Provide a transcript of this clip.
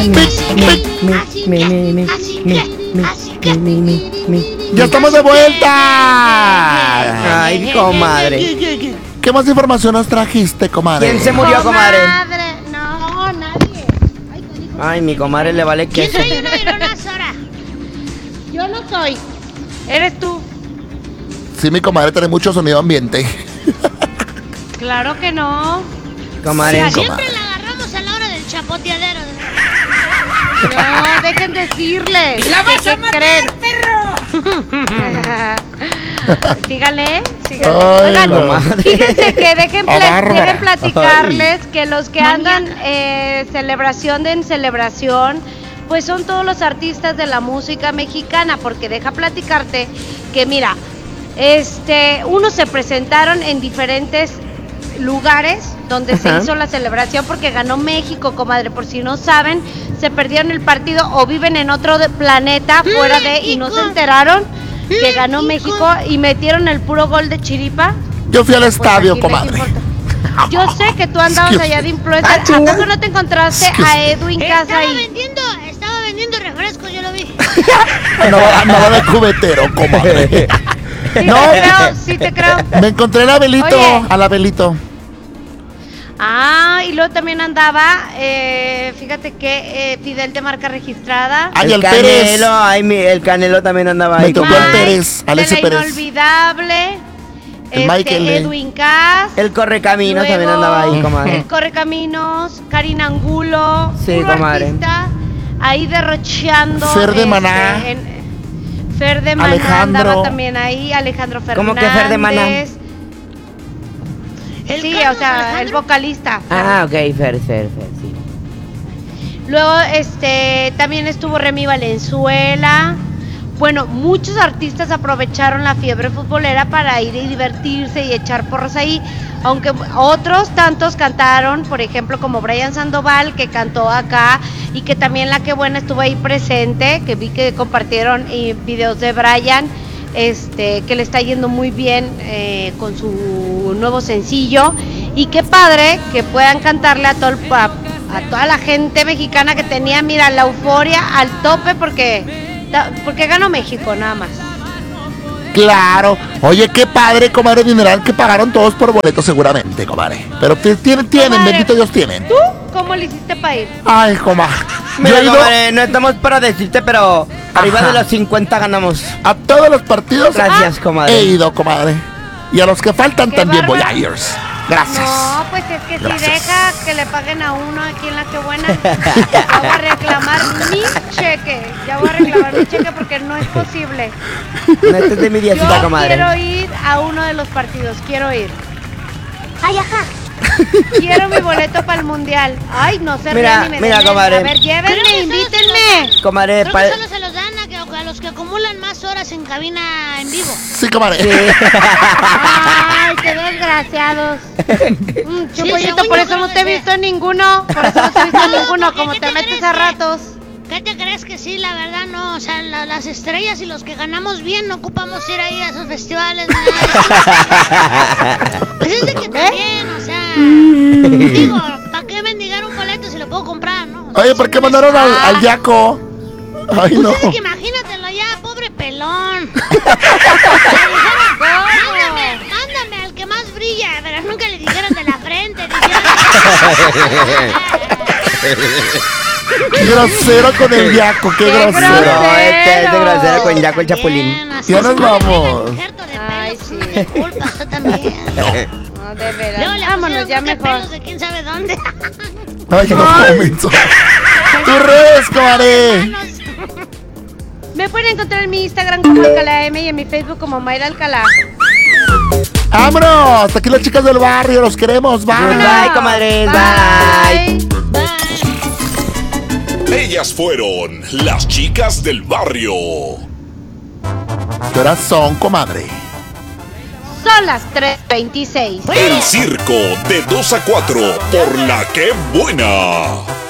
¡Ya estamos de vuelta! Ay, comadre. ¿Qué más información nos trajiste, comadre? ¿Quién se murió, comadre? No, nadie. Ay, mi comadre le vale queso. ¿Quién soy una virona Sora? Yo no soy. Eres tú. Sí, mi comadre tiene mucho sonido ambiente. Claro que no. Comadre. Siempre la agarramos a la hora del chapoteadero. No, dejen decirles. ¡La vas a matar, creen? perro! Sígale. Ay, Oigan, no. fíjense que dejen Agarra. platicarles que los que andan celebración en celebración, pues son todos los artistas de la música mexicana, porque deja platicarte que mira, unos se presentaron en diferentes lugares donde se hizo la celebración porque ganó México, comadre. Por si no saben, se perdieron el partido o viven en otro planeta fuera de y no se enteraron que ganó México y metieron el puro gol de chiripa. Yo fui al estadio, Pues, ¿a quién les comadre. importa? Yo sé que tú andabas allá de influencer. ¿A poco no te encontraste a Edwin Casa ahí? Estaba vendiendo refrescos, yo lo vi. Andaba de cubetero, comadre. Sí te creo. Me encontré a Abelito, Oye. al Abelito. Ah, y luego también andaba, fíjate que Fidel de marca registrada. Ay, el Canelo, Pérez. ay, el Canelo también andaba Me ahí, tocó comadre. el Pérez, Alexio de la Pérez. inolvidable, El Michael, Edwin Cass. El Correcaminos también luego, andaba ahí, comadre. El Correcaminos, Karina Angulo. Sí, puro comadre. artista ahí derrochando. Fer de Maná. Fer de Maná Alejandro. andaba también ahí, Alejandro Fernández. ¿Cómo que Fer de Maná? Sí, o sea, el vocalista. Ah, ok, Fer, sí. Luego, también estuvo Remy Valenzuela. Bueno, muchos artistas aprovecharon la fiebre futbolera para ir y divertirse y echar porras ahí, aunque otros tantos cantaron, por ejemplo, como Brian Sandoval, que cantó acá, y que también La Que Buena estuvo ahí presente, que vi que compartieron videos de Brian, que le está yendo muy bien con su nuevo sencillo, y qué padre que puedan cantarle a toda la gente mexicana que tenía, mira, la euforia al tope porque ganó México, nada más. Claro. Oye, qué padre, comadre, dineral que pagaron todos por boleto seguramente, comadre. Pero tienen, Comadre, bendito Dios tienen. ¿Tú cómo le hiciste para ir? Ay, comadre. Yo Mira, he ido comadre, no estamos para decirte, pero arriba Ajá. de los 50 ganamos. a todos los partidos. Gracias, comadre. He ido, comadre. Y a los que faltan Qué también voy bárbaro. a ir. Gracias. No, pues es que Gracias. si deja que le paguen a uno aquí en La Que Buena, ya voy a reclamar mi cheque. Ya voy a reclamar mi cheque porque no es posible. No, este es de mi Yo diecita, comadre. quiero ir a uno de los partidos, quiero ir. Ay, ajá. Quiero mi boleto para el mundial. Ay, no se Mira, rían ni me mira, den. comadre. A ver, Creo llévenme, que invítenme. Comadre, Creo que solo se los dan a los que acumulan más horas en cabina en vivo. Sí, comadre. Ay, qué desgraciados. Chupollito, según por yo eso no creo te he que visto ninguno. Por eso no te he visto No, ninguno, porque como ¿qué te te metes crees a que- ratos. ¿Qué te crees que sí? La verdad no, o sea, las estrellas y los que ganamos bien no ocupamos ir ahí a esos festivales. Pues es de que también, o sea, digo, ¿para qué mendigar un boleto si lo puedo comprar, no? O sea, Oye, ¿por si qué no me mandaron sale. al Yaco? Ay, no. Pues es que imagínatelo ya, pobre pelón. Le dijeron, mándame al que más brilla, pero nunca le dijeron de la frente. Qué grosero con el Yaco, qué Qué grosero. No, este es de grosero con Grosero. Jaco el Chapulín. Ya nos vamos. Ay, sí. Disculpa, tú también. No, de veras. Luego le Vámonos, ya pusieron mejor. pelos de quién sabe dónde. Ay, no comenzó. Tus redes, comadre. Me pueden encontrar en mi Instagram como Alcalá M y en mi Facebook como Mayra Alcalá. ¡Vámonos! Hasta aquí las chicas del barrio, los queremos. Bye. Bye, comadres, bye. Ellas fueron las chicas del barrio. ¿Qué horas son, comadre? Son las 3:26. El circo de 2 a 4 por La Que Buena.